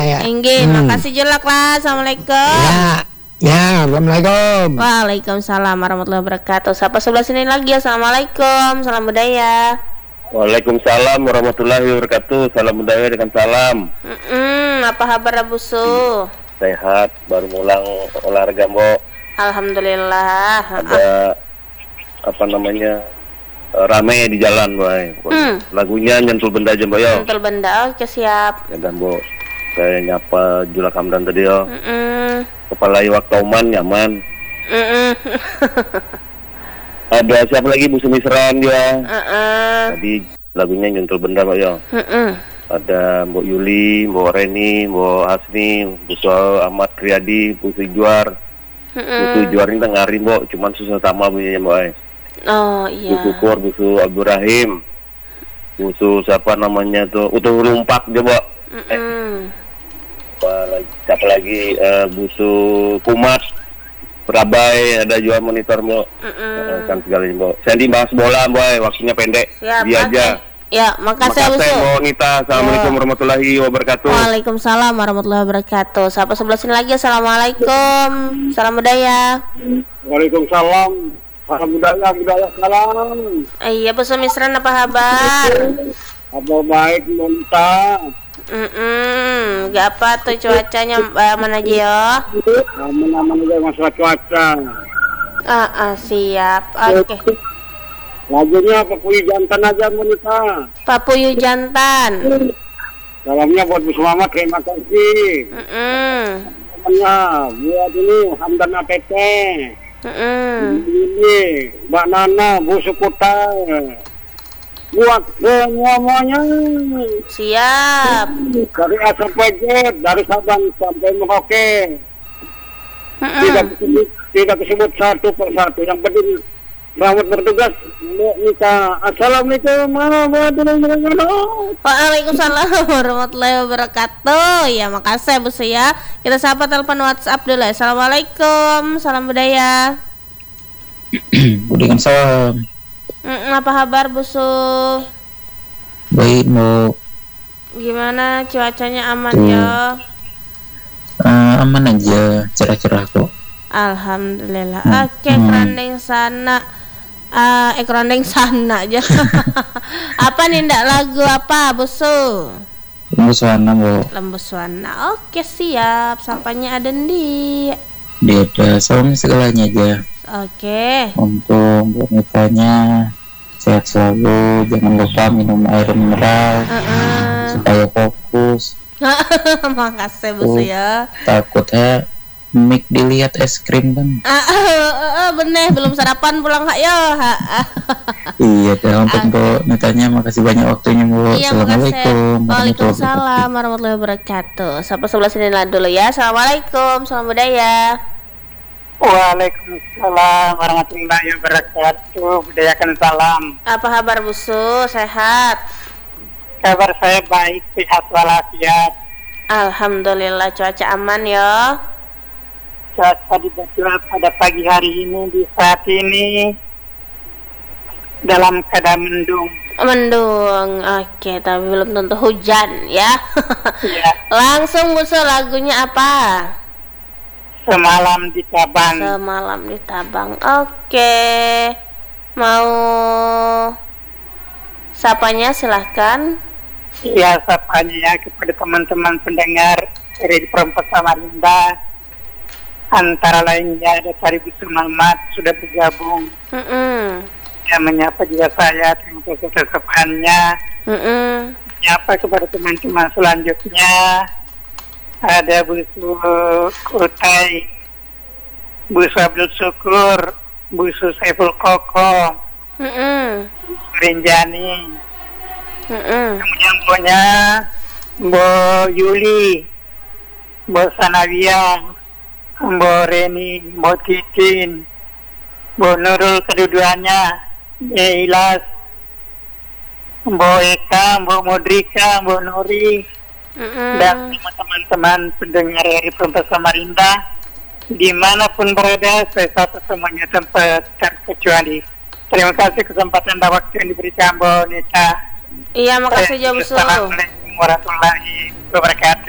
ya. Inggih, makasih jelak lah. Assalamualaikum. Ya, assalamualaikum. Waalaikumsalam warahmatullahi wabarakatuh. Siapa sebelah sini lagi? Assalamualaikum. Salam budaya. Waalaikumsalam warahmatullahi wabarakatuh. Salam budaya dengan salam. Apa kabar Busu? Sehat, baru pulang olahraga, Mbok. Alhamdulillah. Ada apa namanya? Rame di jalan, Boy. Lagunya nyentul benda aja, Mbok, yo. Nyentul benda. Oke, siap. Ya dan, Mbok. Saya nyapa Julak Hamdan tadi, yo. Kepala Iwak Tauman nyaman. Ada siapa lagi? Bu Sumisran ya. Tadi lagunya nyentul benda, Mbok, yo. Ada Mbok Yuli, Mbok Reni, Mbok Hasni, Bu Ahmad Riyadi, Bu Sujuar. Bu Sujuar ini dengarin, Mbok, cuman susah sama bunyinya, Mbok. Oh iya. Bu Syukur, Bu Abdul Rahim, Bu siapa namanya tuh, Utuh Lumpak dia, Mbok. Siapa lagi? Busu Kumat, Berabai, ada juga monitor, Mbok. Kan segalanya, Mbok. Sandy bahas bola, Mbok, waktunya pendek. Siap, dia aja. Ya, makasih Busu. Mbok Nita. Assalamualaikum warahmatullahi wabarakatuh. Waalaikumsalam warahmatullahi wabarakatuh. Siapa sebelah sini lagi? Assalamualaikum. Salam budaya. Waalaikumsalam. Salam budaya salam. Iya, Bu Sumisran, apa kabar? Kabar baik, Monta. Gak apa tuh cuacanya aman aja ya? Aman aja masalah cuaca. Siap. Oke. Lagunya Papuyu Jantan aja, Monta. Papuyu Jantan. Salamnya buat Bu Selamat, terima kasih. Temannya buat ini Hamdan APT. Ini Mbak Nana, Bu Sukuta. Buat semuanya. Siap. Dari SPJ, dari Sabang sampai Merauke. Tidak disebut satu persatu. Yang penting selamat bertugas, Mbak Nita. Assalamualaikum warahmatullahi wabarakatuh. Waalaikumsalam warahmatullahi wabarakatuh. Ya, makasih Bu ya. Kita sapa telepon WhatsApp dulu. Assalamualaikum. Salam budaya. Waalaikumsalam. Apa kabar Busu? Baik, Mbok. Gimana cuacanya, aman ya? Aman aja, cerah-cerah kok. Alhamdulillah. Oke, kerandeng sana. Kerandeng sana aja. Apa nih, ndak lagu apa Busu? Lembuswana, Mbok. Lembuswana. Oke, siap. Sapanya ada di. Dia ada salam segalanya aja. Oke. Untuk wanitanya sehat selalu, jangan lupa minum air mineral supaya fokus. Makasih Busu ya. Takutnya mic dilihat es krim kan. Bener, belum sarapan pulang kak ya. Iya, untuk ditanya makasih banyak waktunya, Bu. Iya, Assalamualaikum. Waalaikumsalam warahmatullahi wabarakatuh. Siapa sebelah sini dulu ya. Assalamualaikum, salam budaya. Waalaikumsalam warahmatullahi wabarakatuh. Budayakan salam. Apa kabar Busu? Sehat? Kabar saya baik, sehat walafiat. Alhamdulillah, cuaca aman ya. Cuaca di Batuan pada pagi hari ini, di saat ini dalam keadaan mendung. Mendung, oke, tapi belum tentu hujan ya. Ya. Langsung Busu, lagunya apa? Semalam di Tabang. Semalam di Tabang. Oke. Mau sapanya silahkan. Ya, sapanya kepada teman-teman pendengar dari Perempat Samarinda. Antara lainnya ada Tari Busu Muhammad sudah bergabung. Yang menyapa juga saya, terima kasih atas sapaannya. Menyapa kepada teman-teman selanjutnya. Ada Busu Kutai, Busu Abdul Syukur, Busu Saiful Koko, Rinjani, kemudian punya Mbok Yuli, Mbok Sanawia, Mbok Reni, Mbok Titin, Mbok Nurul kedua-duanya, Ilas, Mbok Eka, Mbok Modrika, Mbok Nuri, dan teman-teman pendengar dari Perempat Samarinda dimanapun berada, saya sapa semuanya tanpa terkecuali. Terima kasih kesempatan dan waktu yang diberikan, Mbak Nita. Iya, makasih Jabusu. Assalamualaikum warahmatullahi wabarakatuh.